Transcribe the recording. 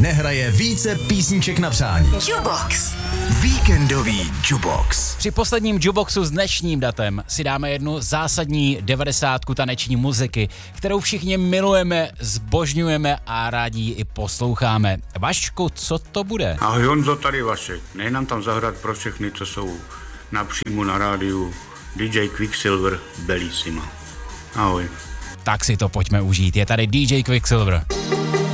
nehraje více písniček na přání. Jukebox. Víkendový Jukebox. Při posledním Jukeboxu s dnešním datem si dáme jednu zásadní 90 taneční muziky, kterou všichni milujeme, zbožňujeme a rádi ji i posloucháme. Vašku, co to bude? Ahoj Honzo, tady Vašek. Nej nám tam zahrát pro všechny, co jsou napřímo na rádiu DJ Quicksilver Bellissima. Ahoj. Tak si to pojďme užít. Je tady DJ Quicksilver.